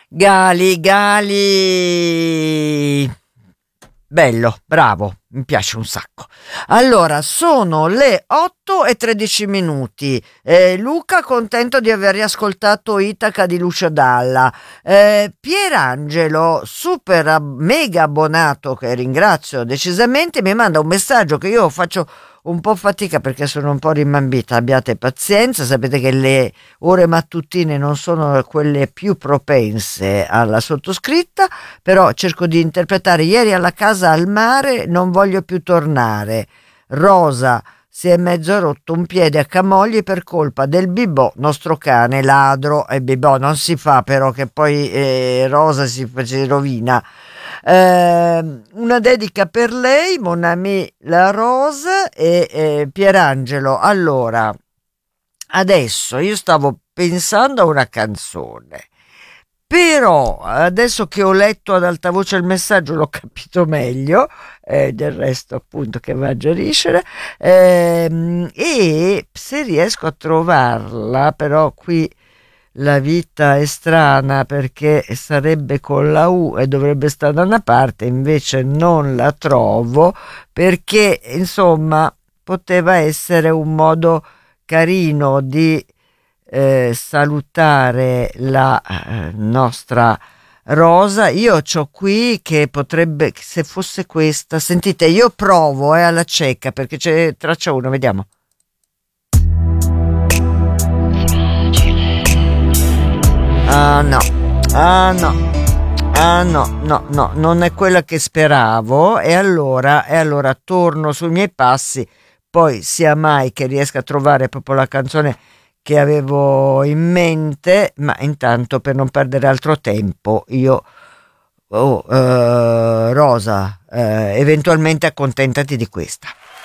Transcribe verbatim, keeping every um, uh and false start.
Gali, Gali. Bello, bravo, mi piace un sacco. Allora, sono le otto e tredici minuti. Eh, Luca, contento di aver riascoltato Itaca di Lucio Dalla. Eh, Pierangelo, super ab- mega abbonato, che ringrazio decisamente, mi manda un messaggio che io faccio un po' fatica perché sono un po' rimambita. Abbiate pazienza, sapete che le ore mattutine non sono quelle più propense alla sottoscritta, però cerco di interpretare. Ieri alla casa al mare, non voglio più tornare. Rosa si è mezzo rotto un piede a Camogli per colpa del Bibò, nostro cane ladro. E Bibò non si fa, però, che poi eh, Rosa si, si rovina. Eh, una dedica per lei, Mon ami la Rose e eh, Pierangelo. Allora, adesso io stavo pensando a una canzone, però adesso che ho letto ad alta voce il messaggio l'ho capito meglio, eh, del resto appunto che va a geriscere, ehm, e se riesco a trovarla, però qui la vita è strana perché sarebbe con la U e dovrebbe stare da una parte, invece non la trovo perché insomma poteva essere un modo carino di eh, salutare la eh, nostra Rosa. Io c'ho qui che potrebbe, se fosse questa, sentite, io provo eh, alla cieca perché c'è traccia uno, vediamo. Ah no, ah no, ah no, no, no, non è quella che speravo e allora, e allora torno sui miei passi, poi sia mai che riesca a trovare proprio la canzone che avevo in mente, ma intanto per non perdere altro tempo io, oh, eh, Rosa, eh, eventualmente accontentati di questa.